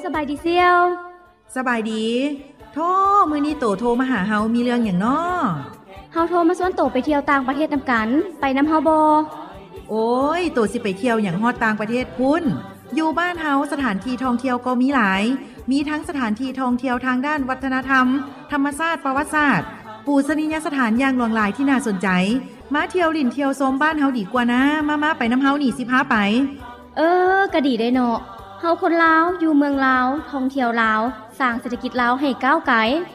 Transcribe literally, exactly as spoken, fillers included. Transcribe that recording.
สบายดีเซียวสบายดีโทรมื้อนี้โตโทรมาหาเฮามีเรื่องหยังน้อเฮาโทรมาชวนโตไปเที่ยวต่างประเทศนำกันไปนำเฮาบ่โอ้ยโตสิไปเที่ยวหยังฮอดต่างประเทศพุ่นอยู่บ้านเฮาสถานที่ท่องเที่ยวก็มีหลายมีทั้งสถานที่ท่องเที่ยวทางด้านวัฒนธรรมธรรมชาติประวัติศาสตร์ปูชนียสถานอย่างหลวงหลายที่น่าสนใจมาเที่ยวลิ่นเที่ยวชมบ้านเฮาดีกว่านะมาๆไปนำเฮานี่สิพาไปเออก็ดีได้เนาะเฮาคนลาวอยู่เมืองลาวท่องเที่ยวลาวสร้างเศรษฐกิจลาวให้ก้าวไกล